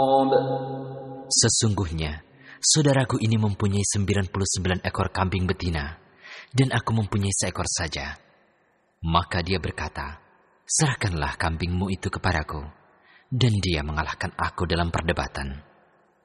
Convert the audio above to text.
Sesungguhnya, saudaraku ini mempunyai 99 ekor kambing betina, dan aku mempunyai seekor saja. Maka dia berkata, serahkanlah kambingmu itu kepadaku. Dan dia mengalahkan aku dalam perdebatan.